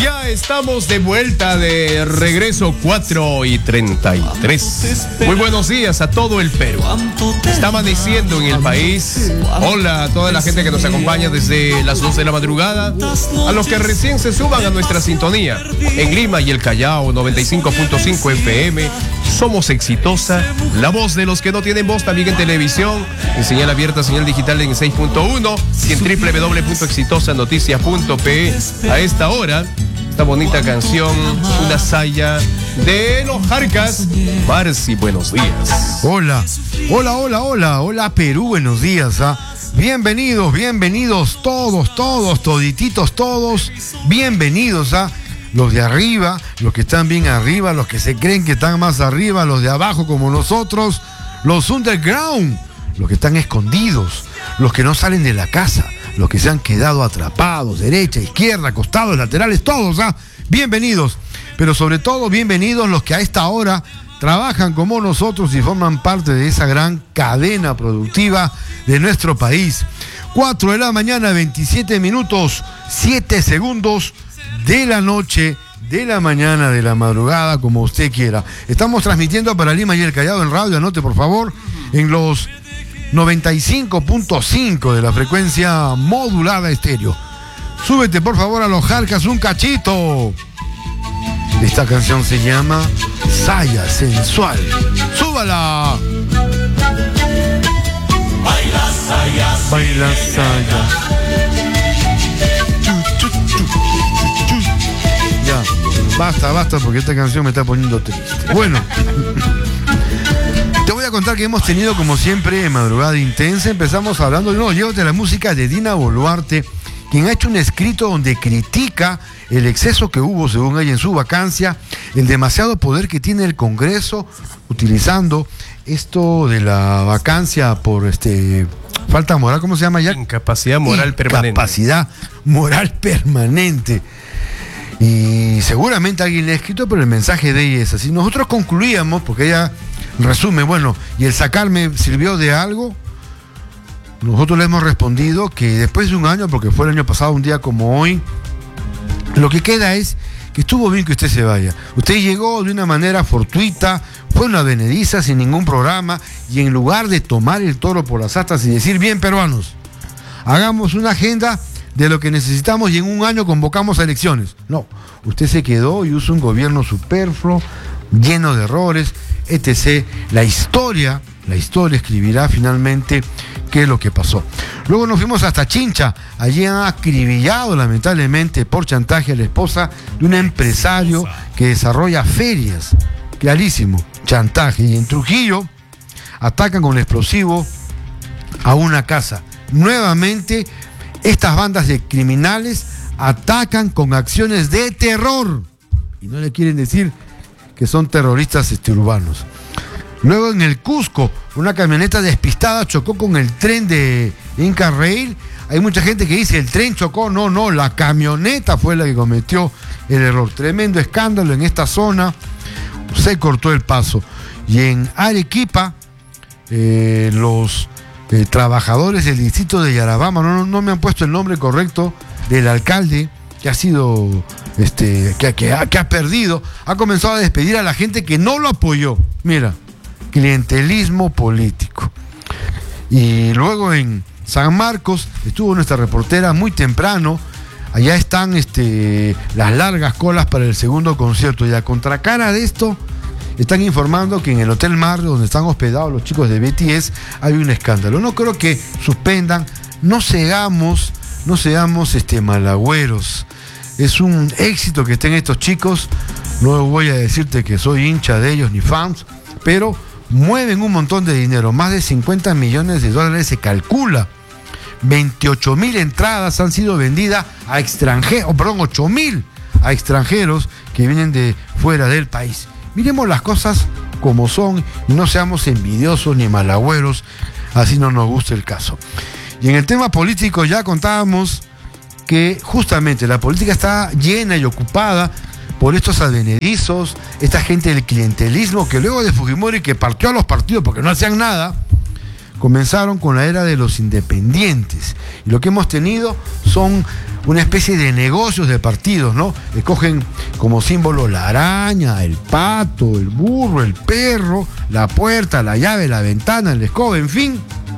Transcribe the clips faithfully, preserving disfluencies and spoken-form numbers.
Ya estamos de vuelta, de regreso, cuatro y treinta y tres. Muy buenos días a todo el Perú. Está amaneciendo en el país. Hola a toda la gente que nos acompaña desde las dos de la madrugada. A los que recién se suban a nuestra sintonía. En Lima y el Callao, noventa y cinco punto cinco F M. Somos Exitosa, la voz de los que no tienen voz, también en televisión, en señal abierta, señal digital en seis punto uno y en doble u doble u doble u punto exitosa noticias punto pe e. A esta hora, esta bonita canción, una saya de los Jarcas. Marci, buenos días. Hola, hola, hola, hola, hola Perú, buenos días. ¿ah? Bienvenidos, bienvenidos todos, todos, todititos, todos, bienvenidos a... los de arriba, los que están bien arriba, los que se creen que están más arriba, los de abajo como nosotros, los underground, los que están escondidos, los que no salen de la casa, los que se han quedado atrapados, derecha, izquierda, costados, laterales, todos, ¿ah? Bienvenidos, pero sobre todo bienvenidos los que a esta hora trabajan como nosotros y forman parte de esa gran cadena productiva de nuestro país. cuatro de la mañana, veintisiete minutos, siete segundos, de la noche, de la mañana, de la madrugada, como usted quiera. Estamos transmitiendo para Lima y el Callao en radio, anote por favor, en los noventa y cinco punto cinco de la frecuencia modulada estéreo. Súbete por favor a los Jarcas un cachito. Esta canción se llama Saya Sensual. ¡Súbala! Baila Saya, Baila Saya. Ya, basta, basta, porque esta canción me está poniendo triste. Bueno, te voy a contar que hemos tenido, como siempre, madrugada intensa. Empezamos hablando, no, llévate la música de Dina Boluarte, quien ha hecho un escrito donde critica el exceso que hubo, según ella, en su vacancia, el demasiado poder que tiene el Congreso, utilizando esto de la vacancia por este... falta moral, ¿cómo se llama ya? Incapacidad moral permanente. Incapacidad moral permanente. Y seguramente alguien le ha escrito, pero el mensaje de ella es así. Nosotros concluíamos, porque ella resume, bueno, ¿y el sacarme sirvió de algo? Nosotros le hemos respondido que después de un año, porque fue el año pasado, un día como hoy, lo que queda es que estuvo bien que usted se vaya. Usted llegó de una manera fortuita, fue una avenediza sin ningún programa, y en lugar de tomar el toro por las astas y decir, bien peruanos, hagamos una agenda de lo que necesitamos y en un año convocamos a elecciones. No, usted se quedó y usó un gobierno superfluo, lleno de errores, etcétera. La historia, la historia escribirá finalmente qué es lo que pasó. Luego nos fuimos hasta Chincha. Allí han acribillado lamentablemente por chantaje a la esposa de un empresario que desarrolla ferias. Clarísimo, chantaje. Y en Trujillo atacan con explosivo a una casa. Nuevamente, estas bandas de criminales atacan con acciones de terror. Y no le quieren decir que son terroristas este, urbanos. Luego en el Cusco, una camioneta despistada chocó con el tren de Inca Rail. Hay mucha gente que dice, el tren chocó. No, no, la camioneta fue la que cometió el error. Tremendo escándalo en esta zona. Se cortó el paso. Y en Arequipa, eh, los... Eh, trabajadores del distrito de Yarabama, no, no, no me han puesto el nombre correcto del alcalde que ha sido, este, que, que, ha, que ha perdido, ha comenzado a despedir a la gente que no lo apoyó. Mira, clientelismo político. Y luego en San Marcos estuvo nuestra reportera muy temprano. Allá están este, las largas colas para el segundo concierto. Y a contracara de esto, están informando que en el Hotel Mar, donde están hospedados los chicos de B T S, hay un escándalo. No creo que suspendan, no seamos, no seamos este, malagüeros. Es un éxito que estén estos chicos. No voy a decirte que soy hincha de ellos ni fans, pero mueven un montón de dinero, más de cincuenta millones de dólares se calcula. veintiocho mil entradas han sido vendidas a extranjeros, oh, perdón, ocho mil a extranjeros que vienen de fuera del país. Miremos las cosas como son y no seamos envidiosos ni malagüeros, así no nos gusta el caso. Y en el tema político ya contábamos que justamente la política está llena y ocupada por estos advenedizos, esta gente del clientelismo que luego de Fujimori, que partió a los partidos porque no hacían nada, comenzaron con la era de los independientes. Y lo que hemos tenido son una especie de negocios de partidos, ¿no? Escogen como símbolo la araña, el pato, el burro, el perro, la puerta, la llave, la ventana, el escoba, en fin.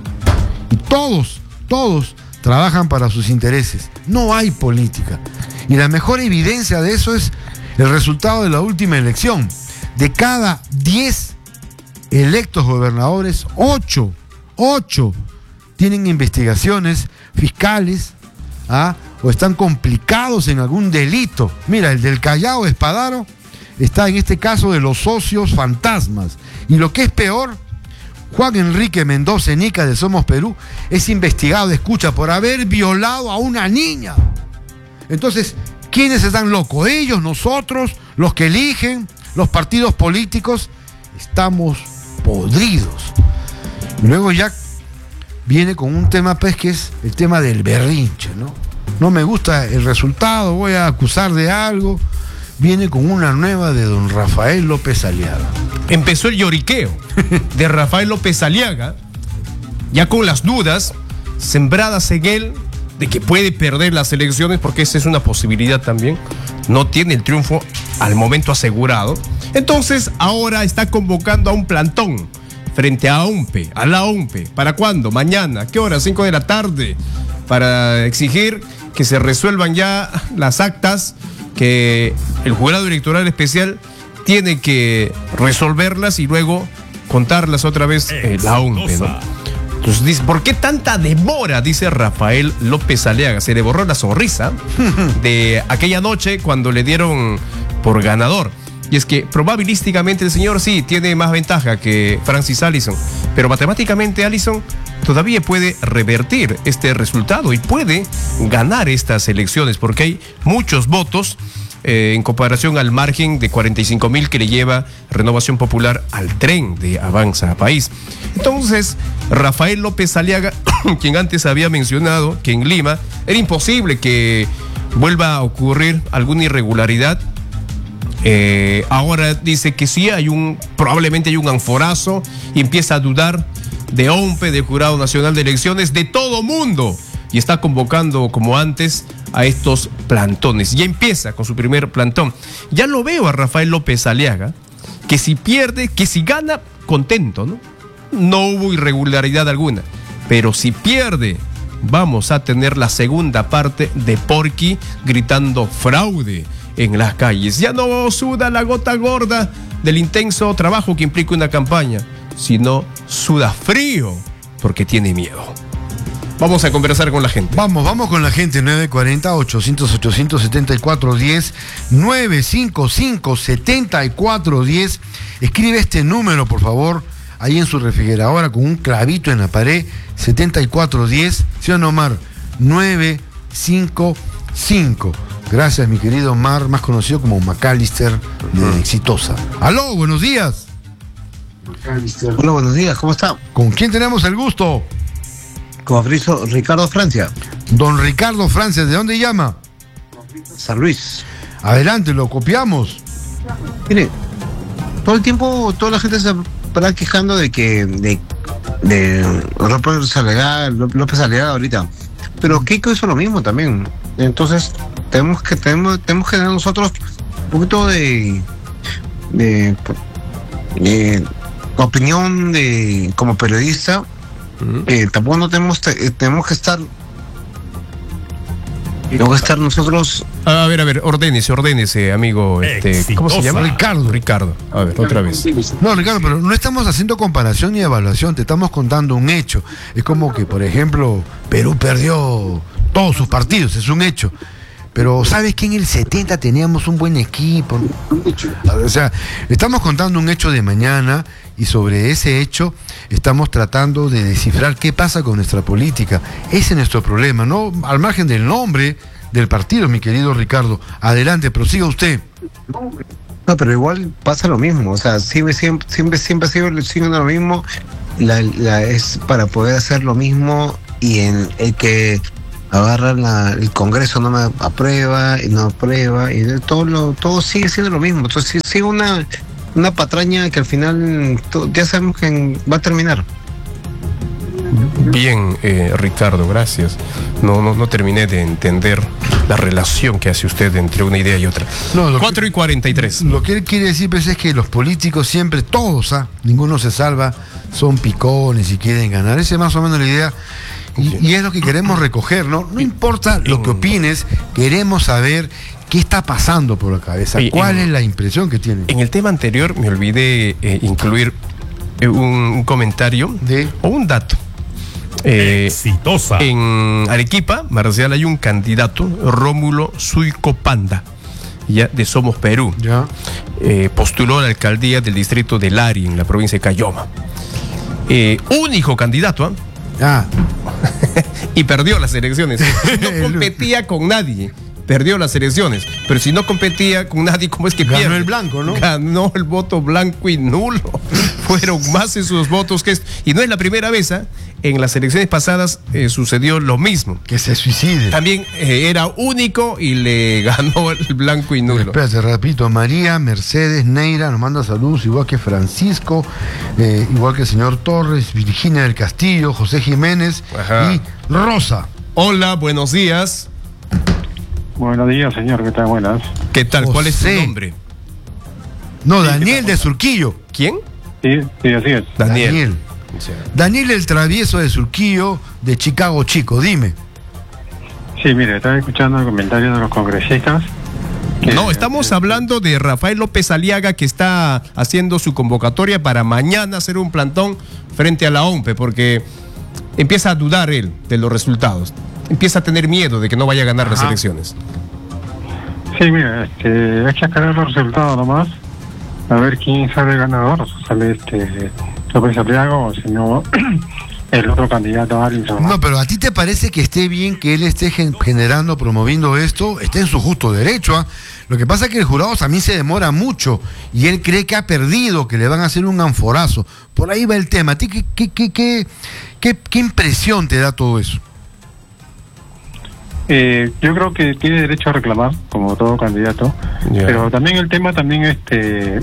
Y todos, todos trabajan para sus intereses. No hay política. Y la mejor evidencia de eso es el resultado de la última elección. De cada diez electos gobernadores, ocho, ocho tienen investigaciones fiscales, ¿ah? o están complicados en algún delito. Mira, el del Callao Espadaro está en este caso de los socios fantasmas. Y lo que es peor, Juan Enrique Mendoza Enica de Somos Perú es investigado, escucha, por haber violado a una niña. Entonces, ¿quiénes están locos? Ellos, nosotros, los que eligen, los partidos políticos. Estamos podridos. Y luego ya viene con un tema, pues, que es el tema del berrinche, ¿no? No me gusta el resultado, voy a acusar de algo. Viene con una nueva de don Rafael López Aliaga. Empezó el lloriqueo de Rafael López Aliaga, ya con las dudas sembradas en él de que puede perder las elecciones, porque esa es una posibilidad también. No tiene el triunfo al momento asegurado. Entonces ahora está convocando a un plantón frente a OMPE, a la OMPE. ¿Para cuándo? Mañana. ¿Qué hora? cinco de la tarde. Para exigir que se resuelvan ya las actas, que el jurado electoral especial tiene que resolverlas y luego contarlas otra vez eh, la OMPE, ¿no? Entonces dice, ¿por qué tanta demora? Dice Rafael López Aliaga. Se le borró la sonrisa de aquella noche cuando le dieron por ganador. Y es que probabilísticamente el señor sí tiene más ventaja que Francis Allison, pero matemáticamente Allison todavía puede revertir este resultado y puede ganar estas elecciones, porque hay muchos votos eh, en comparación al margen de cuarenta y cinco mil que le lleva Renovación Popular al tren de Avanza País. Entonces, Rafael López Aliaga, quien antes había mencionado que en Lima era imposible que vuelva a ocurrir alguna irregularidad, Eh, ahora dice que sí, hay un, probablemente hay un anforazo, y empieza a dudar de OMPE, del Jurado Nacional de Elecciones, de todo mundo, y está convocando como antes a estos plantones. Ya empieza con su primer plantón. Ya lo veo a Rafael López Aliaga, que si pierde, que si gana, contento, ¿no? No hubo irregularidad alguna, pero si pierde, vamos a tener la segunda parte de Porky gritando fraude en las calles. Ya no suda la gota gorda del intenso trabajo que implica una campaña, sino suda frío porque tiene miedo. Vamos a conversar con la gente. Vamos, vamos con la gente. nueve cuarenta, ochocientos, ochocientos setenta y cuatro diez, nueve cinco cinco, setenta y cuatro diez. Escribe este número, por favor, ahí en su refrigeradora con un clavito en la pared, setenta y cuatro diez, ¿sí o no, Mar? nueve cinco cinco. Gracias, mi querido Mar, más conocido como Macalister de uh-huh. Exitosa. Aló, buenos días. Hola, buenos días, ¿cómo está? ¿Con quién tenemos el gusto? Con Ricardo Francia. Don Ricardo Francia, ¿de dónde llama? San Luis. Adelante, lo copiamos. Mire, todo el tiempo toda la gente se está quejando de que de, de López Aliaga, López Aliaga ahorita. Pero Keiko hizo lo mismo también. Entonces tenemos que tenemos, tenemos que tener nosotros un poquito de, de, de opinión de como periodista. Uh-huh. eh, tampoco no tenemos te, tenemos que estar tenemos que estar nosotros. A ver, a ver, ordénese, ordénese, amigo. Este, ¿cómo se llama? Ricardo. Ricardo. A ver, otra vez. No, Ricardo, pero no estamos haciendo comparación ni evaluación, te estamos contando un hecho. Es como que, por ejemplo, Perú perdió todos sus partidos, es un hecho. Pero ¿sabes que en el setenta teníamos un buen equipo? O sea, estamos contando un hecho de mañana y sobre ese hecho estamos tratando de descifrar qué pasa con nuestra política. Ese es nuestro problema, ¿no? Al margen del nombre del partido, mi querido Ricardo. Adelante, prosiga usted. No, pero igual pasa lo mismo. O sea, siempre, siempre, siempre, siempre sigue siendo lo mismo. La, la, es para poder hacer lo mismo y en el que agarra la, el Congreso no me aprueba y no aprueba y todo lo todo sigue siendo lo mismo. Entonces sigue una una patraña que al final to, ya sabemos que va a terminar. Bien, eh, Ricardo, gracias. No, no, no terminé de entender la relación que hace usted entre una idea y otra. No, lo cuatro que- y cuarenta y tres. Lo que él quiere decir pues, es que los políticos siempre, todos, ¿ah? ninguno se salva, son picones y quieren ganar. Esa es más o menos la idea. Y, y es lo que queremos recoger, ¿no? No importa lo que opines, queremos saber qué está pasando por la cabeza, Y- cuál y- es la impresión que tiene. En el tema anterior me olvidé eh, incluir eh, un, un comentario ¿De? o un dato. Eh, Exitosa. en Arequipa, Marcial, hay un candidato, Rómulo Suico Panda, ya de Somos Perú. ¿Ya? Eh, postuló a la alcaldía del distrito de Lari, en la provincia de Cayoma. Eh, único candidato, ¿ah? Ah, Y perdió las elecciones. No competía con nadie. Perdió las elecciones. Pero si no competía con nadie, ¿cómo es que Ganó pierde? el blanco, ¿no? Ganó el voto blanco y nulo. Fueron más esos votos que esto. Y no es la primera vez, ¿ah? En las elecciones pasadas eh, sucedió lo mismo. que se suicide. También eh, era único y le ganó el blanco y nulo. Espérate, repito, María Mercedes Neira nos manda saludos, igual que Francisco, eh, igual que el señor Torres, Virginia del Castillo, José Jiménez Ajá. y Rosa. Hola, buenos días. Buenos días, señor, ¿qué tal? Buenas. ¿Qué tal? ¿Cuál es tu José. nombre? No, Daniel de Surquillo. ¿Quién? Sí, sí, así es. Daniel. Daniel. Daniel el travieso de Surquillo, de Chicago Chico, dime. Sí, mire, estaba escuchando el comentario de los congresistas. que- No, estamos hablando de Rafael López Aliaga, que está haciendo su convocatoria para mañana hacer un plantón frente a la O M P E, porque empieza a dudar él de los resultados. Empieza a tener miedo de que no vaya a ganar las Ajá. eh, elecciones. Sí, mire, este, hay que esperar los resultados nomás. A ver quién sale ganador. Si sale este López Aliaga o si no, el otro candidato, Arinson. No, pero ¿a ti te parece que esté bien que él esté gen- generando, promoviendo esto? Está en su justo derecho, ¿ah? Lo que pasa es que el jurado también se demora mucho y él cree que ha perdido, que le van a hacer un anforazo. Por ahí va el tema. ¿A ti qué, qué, qué, qué, qué, qué impresión te da todo eso? Eh, yo creo que tiene derecho a reclamar, como todo candidato, Ya. pero también el tema también este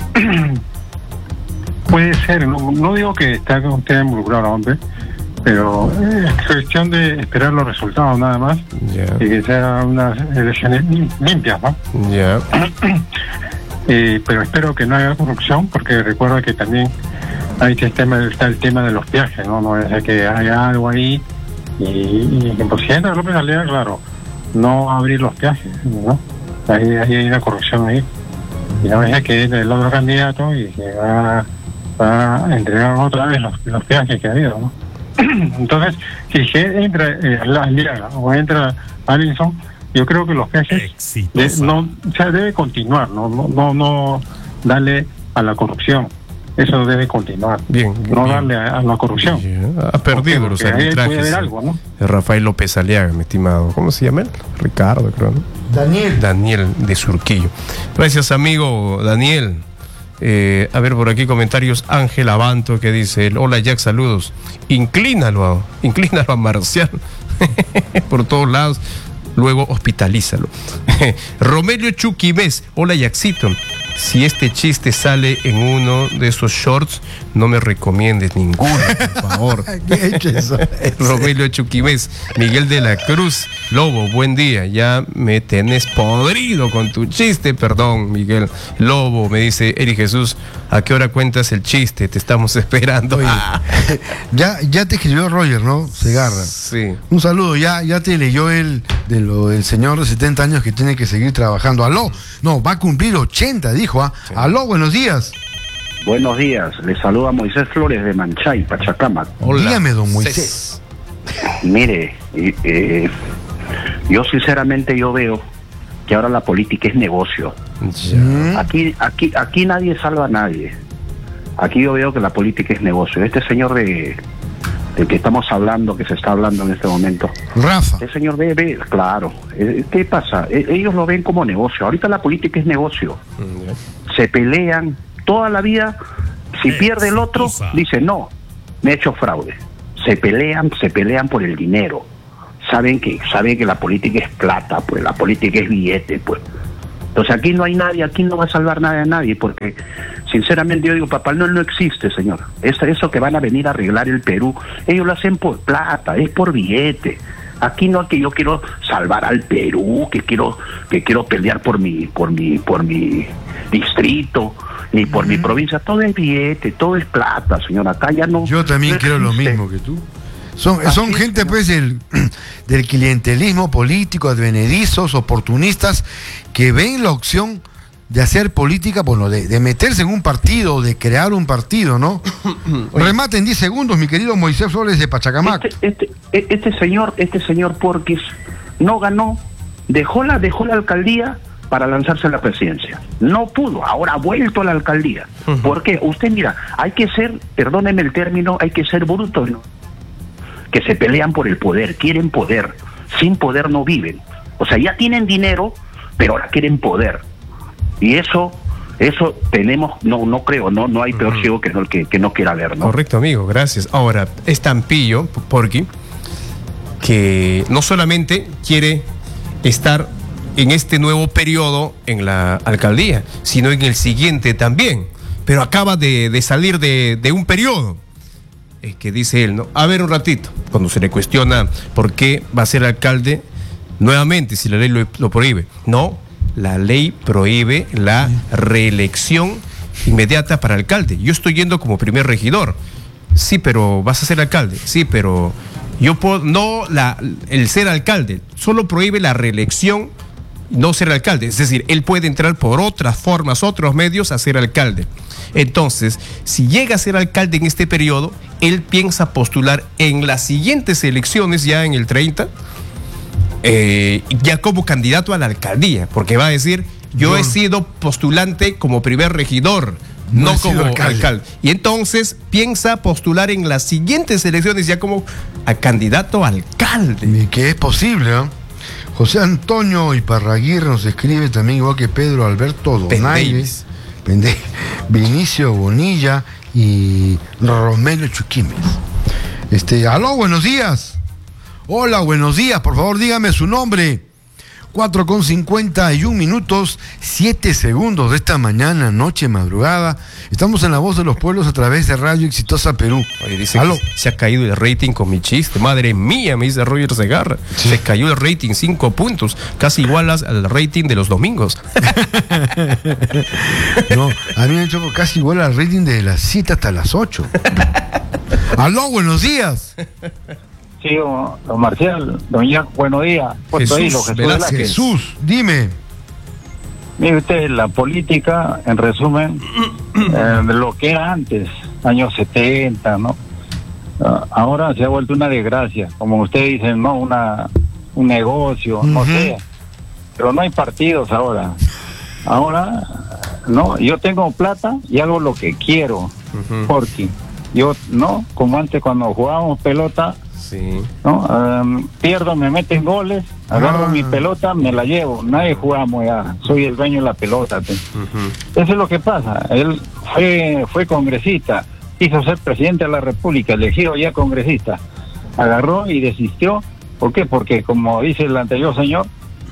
puede ser, no, no digo que está usted involucrado, hombre, pero eh, es cuestión de esperar los resultados nada más Ya, y que sean unas elecciones lim- limpias, ¿no? ya. Eh, pero espero que no haya corrupción, porque recuerda que también hay que tema, está el tema de los viajes, ¿no? No es que haya algo ahí y, y el presidente de López Aliaga, claro, no abrir los viajes, ¿no? Ahí, ahí hay una corrupción ahí. Y no es que es el otro candidato y que va, va a entregar otra vez los, los viajes que ha habido, ¿no? Entonces, si se entra eh, la Aliaga o entra Arinson, yo creo que los viajes de- Exitosa. no, o sea, debe continuar, no, no, no, no darle a la corrupción. Eso debe continuar. Bien, No bien. darle a, a la corrupción. Ya, ha perdido Porque- los porque ahí arbitrajes. puede haber algo, ¿no? de Rafael López Aliaga, mi estimado. ¿Cómo se llama él? Ricardo, creo, ¿no? Daniel. Daniel de Surquillo. Gracias, amigo Daniel. Eh, a ver, por aquí comentarios. Ángel Abanto, que dice: hola Jack, saludos. Inclínalo, a- inclínalo a Marcial por todos lados. Luego hospitalízalo. Romelio Chuquimés: hola Jackcito. Si este chiste sale en uno de esos shorts, no me recomiendes ninguno, por favor. ¿Qué ha hecho eso? Romelio Chuquimés. Miguel de la Cruz: Lobo, buen día. Ya me tenés podrido con tu chiste. Perdón, Miguel. Lobo, me dice Eri Jesús: ¿a qué hora cuentas el chiste? Te estamos esperando. Oye, Ah, ya, ya te escribió Roger, ¿no? Segarra. sí. Un saludo, ya, ya te leyó el de lo del señor de setenta años que tiene que seguir trabajando. Aló, no, va a cumplir ochenta, dijo. ¿ah? Aló, buenos días. Buenos días, les saluda Moisés Flores de Manchay, Pachacamac. Hola. Dígame, don Cés. Moisés. Mire, eh, eh, yo sinceramente yo veo que ahora la política es negocio. Ya. Mm, Aquí, aquí, aquí nadie salva a nadie. Aquí yo veo que la política es negocio. Este señor de, de que estamos hablando, que se está hablando en este momento, Rafa. este señor ve, ve, claro, eh, ¿qué pasa? Eh, ellos lo ven como negocio. Ahorita la política es negocio. Ya. Se pelean toda la vida. Si pierde el otro, Exitosa. dice no, me he hecho fraude. Se pelean, se pelean por el dinero. Saben que, saben que la política es plata, pues la política es billete, pues. Entonces aquí no hay nadie, aquí no va a salvar nada a nadie, porque sinceramente yo digo, Papá Noel no existe, señor. Eso, eso que van a venir a arreglar el Perú, ellos lo hacen por plata, es por billete. Aquí no es que yo quiero salvar al Perú, que quiero que quiero pelear por mi por mi por mi distrito, ni por uh-huh. mi provincia. Todo es billete, todo es plata, señor. Acá ya no. Yo también no quiero lo existe. mismo que tú. Son, son gente señor. pues del, del clientelismo político, advenedizos, oportunistas, que ven la opción de hacer política, bueno, de, de meterse en un partido, de crear un partido, ¿no? Remate en diez segundos, mi querido Moisés Flores de Pachacamac. Este, este, este señor, este señor Porquis no ganó, dejó la, dejó la alcaldía para lanzarse a la presidencia. No pudo, ahora ha vuelto a la alcaldía. Uh-huh. ¿Por qué? Usted mira, hay que ser, perdóneme el término, hay que ser brutos, ¿no? Que se pelean por el poder, quieren poder, sin poder no viven. O sea, ya tienen dinero, pero ahora quieren poder. Y eso, eso tenemos, no, no creo, no, no hay peor ciego que no, que, que no quiera ver, ¿no? Correcto, amigo, gracias. Ahora, es tan pillo, Porqui, que no solamente quiere estar en este nuevo periodo en la alcaldía, sino en el siguiente también. Pero acaba de, de salir de, de un periodo. Es que dice él, ¿no? A ver un ratito, cuando se le cuestiona por qué va a ser alcalde nuevamente si la ley lo, lo prohíbe. No, la ley prohíbe la reelección inmediata para alcalde. Yo estoy yendo como primer regidor. Sí, pero vas a ser alcalde. Sí, pero yo puedo, no la, el ser alcalde, solo prohíbe la reelección, no ser alcalde. Es decir, él puede entrar por otras formas, otros medios a ser alcalde. Entonces, si llega a ser alcalde en este periodo, él piensa postular en las siguientes elecciones, ya en el treinta, eh, ya como candidato a la alcaldía, porque va a decir, yo, yo he sido postulante como primer regidor, no, no como alcalde. alcalde. Y entonces piensa postular en las siguientes elecciones ya como a candidato a alcalde. Y que es posible, ¿no? José Antonio Iparraguirre nos escribe también, igual que Pedro Alberto Donaire, Vinicio Bonilla y Romero Chuquimes. Este, aló, buenos días. Hola, buenos días, por favor dígame su nombre. cuatro con cincuenta y un minutos, siete segundos de esta mañana, noche, madrugada. Estamos en La Voz de los Pueblos a través de Radio Exitosa Perú. Oye, dice que se ha caído el rating con mi chiste. Madre mía, me dice Roger Segarra. Sí. Se cayó el rating, cinco puntos. Casi igual al rating de los domingos. No, a mí me han hecho casi igual al rating de las siete hasta las ocho. Aló, buenos días. Sí, don Marcial, don Jack, buenos días. Jesús, Hilo, Jesús, Jesús, dime. Mire usted, la política, en resumen, eh, de lo que era antes, años setenta, ¿no? Uh, ahora se ha vuelto una desgracia, como usted dice, ¿no? Una, un negocio, uh-huh. no sé. Pero no hay partidos ahora. Ahora, no, yo tengo plata y hago lo que quiero, uh-huh. porque yo, no, como antes cuando jugábamos pelota, sí. ¿no? Um, pierdo, me meten goles, agarro ah. mi pelota, me la llevo. Nadie jugamos ya, soy el dueño de la pelota. Uh-huh. Eso es lo que pasa. Él fue, fue congresista, quiso ser presidente de la República, elegido ya congresista. Agarró y desistió. ¿Por qué? Porque, como dice el anterior señor,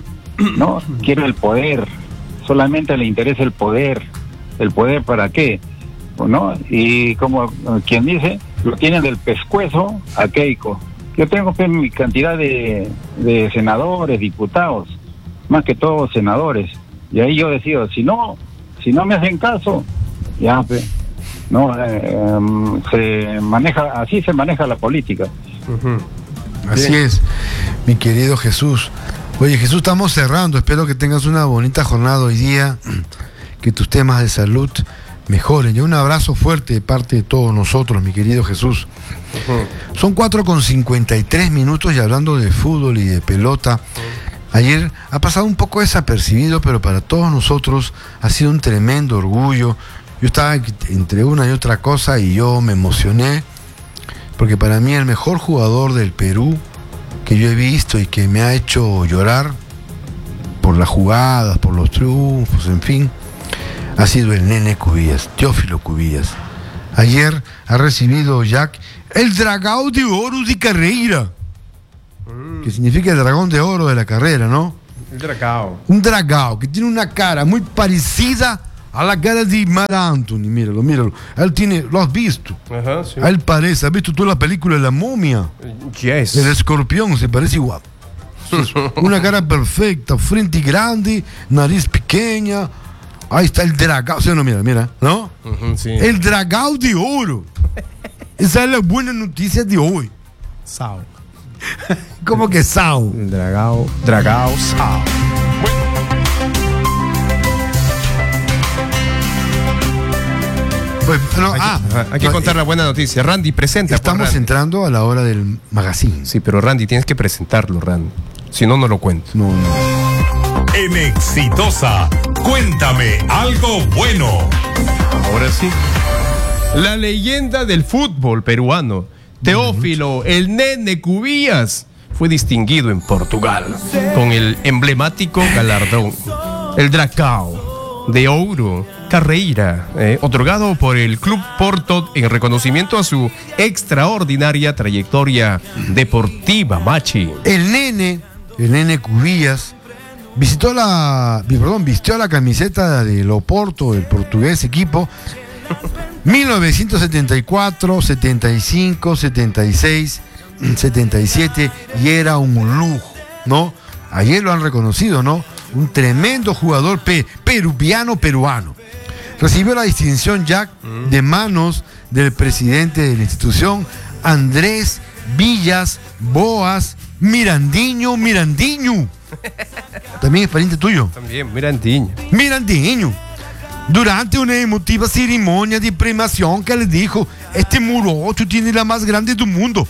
no quiere el poder. Solamente le interesa el poder. ¿El poder para qué? ¿No? Y como quien dice, lo tienen del pescuezo a Keiko. Yo tengo pues, mi cantidad de, de senadores, diputados, más que todos senadores, y ahí yo decido, si no, si no me hacen caso, ya pues, no, eh, um, se maneja, así se maneja la política. Uh-huh. Así Bien. es, mi querido Jesús. Oye, Jesús, estamos cerrando, espero que tengas una bonita jornada hoy día, que tus temas de salud mejoren. Y un abrazo fuerte de parte de todos nosotros, mi querido Jesús. Uh-huh. Son cuatro con cincuenta y tres minutos y hablando de fútbol y de pelota. Uh-huh. Ayer ha pasado un poco desapercibido, pero para todos nosotros ha sido un tremendo orgullo. Yo estaba entre una y otra cosa y yo me emocioné, porque para mí el mejor jugador del Perú que yo he visto y que me ha hecho llorar por las jugadas, por los triunfos, en fin, ha sido el nene Cubillas, Teófilo Cubillas. Ayer ha recibido Jack el dragão de oro de carreira, mm. que significa el dragón de oro de la carrera, ¿no? El dragao. Un dragao que tiene una cara muy parecida a la cara de Marc Anthony. Míralo, míralo. Él tiene, lo has visto. Ajá, sí. A él parece. ¿Has visto tú la película de La Momia? Yes. El escorpión se parece igual. Una cara perfecta, frente grande, nariz pequeña. Ahí está el dragao. O sea, no, mira, mira, ¿no? Ujú, sí. El dragao de oro. Esa es la buena noticia de hoy. Sao. ¿Cómo que sao? El dragao. Dragao sao. Pues, no, Hay que, ah, ajá, hay que no, contar eh, la buena noticia. Randy, presenta. Estamos por Randy. entrando a la hora del magazine. Sí, pero Randy, tienes que presentarlo, Randy. Si no, no lo cuento. No, no. En Exitosa, cuéntame algo bueno. Ahora sí. La leyenda del fútbol peruano, Teófilo, el Nene Cubillas, fue distinguido en Portugal con el emblemático galardón, el Dragao de Ouro Carreira, eh, otorgado por el Club Porto en reconocimiento a su extraordinaria trayectoria deportiva, machi. El nene, el nene Cubillas, visitó la, perdón, vistió la camiseta del Oporto, el portugués equipo, mil novecientos setenta y cuatro, setenta y cinco, setenta y seis, setenta y siete, y era un lujo, ¿no? Ayer lo han reconocido, ¿no? Un tremendo jugador pe peruviano peruano. Recibió la distinción Jack de manos del presidente de la institución, Andrés Villas Boas Mirandiño Mirandiño. También es pariente tuyo. También, Mirandiño. Mirandiño. Durante una emotiva ceremonia de premiación que le dijo, este morocho tiene la más grande del mundo.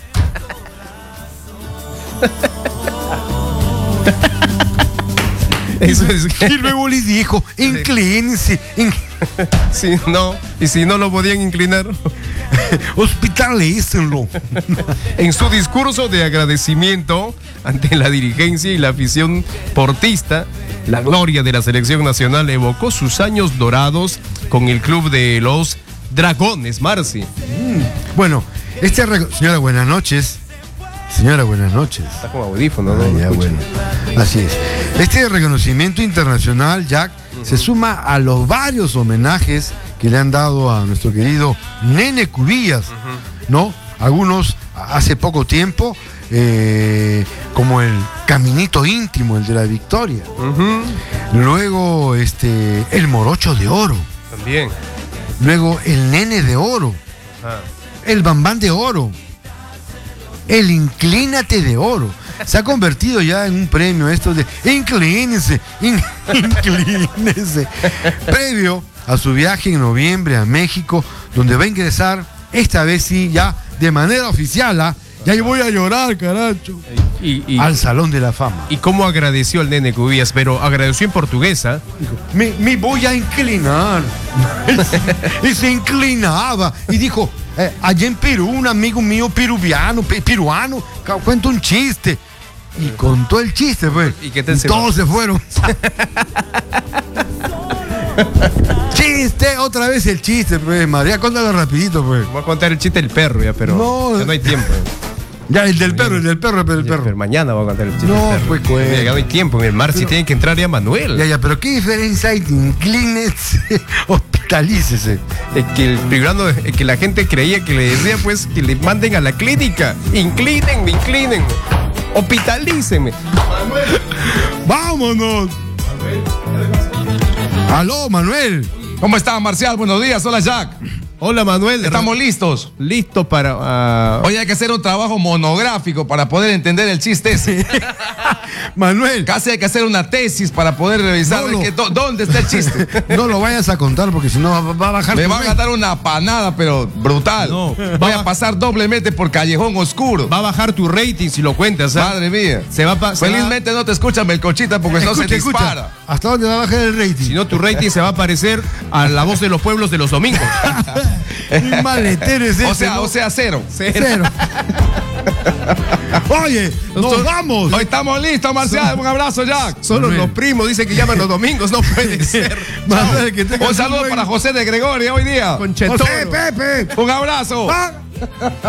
Eso es Y luego le dijo, inclínense, in- Si no, y si no lo podían inclinar. hospitalícenlo. En su discurso de agradecimiento ante la dirigencia y la afición portista, la gloria de la selección nacional evocó sus años dorados con el club de los Dragones, Marci. Bueno, este rec- señora, buenas noches. Señora, buenas noches. Está con audífono, ¿no? Ah, ya, Escucha. bueno. Así es. Este reconocimiento internacional, Jack, se suma a los varios homenajes que le han dado a nuestro querido Nene Cubillas, ¿no? Algunos hace poco tiempo, eh, como el Caminito Íntimo, el de la Victoria. Ujú. Luego, este, el Morocho de Oro. También. Luego, el Nene de Oro. Ah. El Bambán de Oro. El Inclínate de Oro. Se ha convertido ya en un premio esto de inclínese, in- inclínese. Previo a su viaje en noviembre a México, donde va a ingresar, esta vez sí, ya de manera oficial, ¿ah? Ya yo voy a llorar, caracho. Y, y, Al Salón de la Fama. y cómo agradeció al Nene Cubillas, pero agradeció en portuguesa. Me, me voy a inclinar. Y se inclinaba. Y dijo, eh, allá en Perú, un amigo mío peruviano, pe- peruano, ca- cuenta un chiste. Y contó el chiste, pues. ¿Y qué tal se todos se fueron. Chiste, otra vez el chiste, pues. María, cuéntalo rapidito, pues. Voy a contar el chiste del perro ya, pero No. ya no hay tiempo. Ya, el del perro, el del perro, pero el Ya, perro. pero mañana voy a contar el chiste No, del perro. pues, cuenta. Ya no hay tiempo, mi hermano. Si tiene que entrar ya Manuel. Ya, ya, pero ¿qué diferencia hay de inclínese, hospitalícese? Es que el peruano, es que la gente creía que le decía pues que le manden a la clínica. Inclínenme, inclínenme. Hospitalícenme. ¡Vámonos! Aló, Manuel. ¿Cómo está, Marcial? Buenos días, hola Jack. Hola Manuel. Estamos listos. listos para... ah, Hoy hay que hacer un trabajo monográfico para poder entender el chiste ese. Manuel, Casi hay que hacer una tesis para poder revisar No de lo- que do- dónde está el chiste. no lo vayas a contar porque si no va, va a bajar. Me tu van a rate. dar una panada, pero brutal. No, Voy va- a pasar doblemente por Callejón Oscuro. va a bajar tu rating si lo cuentas. ¿ah? Madre mía. Se va a pasar. Felizmente no te escuchan Melcochita porque no se Escucha, escucha. dispara. ¿Hasta dónde va a bajar el rating? Si no, tu rating se va a parecer a la voz de los pueblos de los domingos. Un maletero es O ese, sea, ¿no? o sea, cero. Cero. Oye, nos Nosotros- vamos. Hoy estamos listos, Marcial. Un abrazo, Jack. Solo Manuel. los primos dicen que llaman los domingos. No puede ser. Manuel, que tengas Un saludo buen- para José de Gregorio hoy día. Conchetoro. José Pepe. Un abrazo. Ah.